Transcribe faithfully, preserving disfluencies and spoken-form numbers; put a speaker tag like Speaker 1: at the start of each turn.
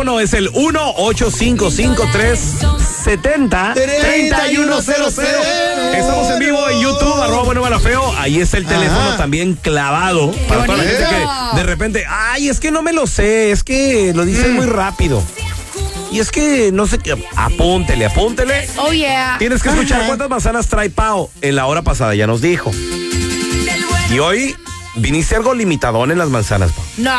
Speaker 1: teléfono es el uno ocho cinco cinco tres siete cero tres uno cero cero. Estamos en vivo en YouTube, arroba bueno malo feo. Ahí está el teléfono
Speaker 2: Ajá.
Speaker 1: también clavado. Para toda la gente que de repente, ay, es que no me lo sé, es que lo dicen mm. muy rápido. Y es que no sé qué. Apúntele, apúntele.
Speaker 3: Oh, yeah.
Speaker 1: Tienes que escuchar
Speaker 2: Ajá.
Speaker 1: cuántas manzanas trae Pao. En la hora pasada ya nos dijo. Y hoy viniste algo limitadón en las manzanas, Pao.
Speaker 3: No.